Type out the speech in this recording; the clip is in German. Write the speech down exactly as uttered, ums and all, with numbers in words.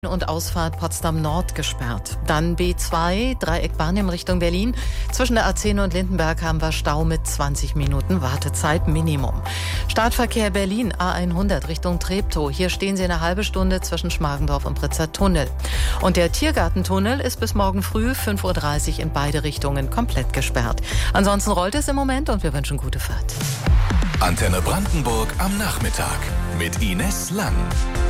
Und Ausfahrt Potsdam Nord gesperrt. Dann B zwei, Dreieckbahn in Richtung Berlin. Zwischen der A zehn und Lindenberg haben wir Stau mit zwanzig Minuten Wartezeit Minimum. Startverkehr Berlin A hundert Richtung Treptow. Hier stehen Sie eine halbe Stunde zwischen Schmargendorf und Britzer Tunnel. Und der Tiergartentunnel ist bis morgen früh fünf Uhr dreißig in beide Richtungen komplett gesperrt. Ansonsten rollt es im Moment und wir wünschen gute Fahrt. Antenne Brandenburg am Nachmittag mit Ines Lang.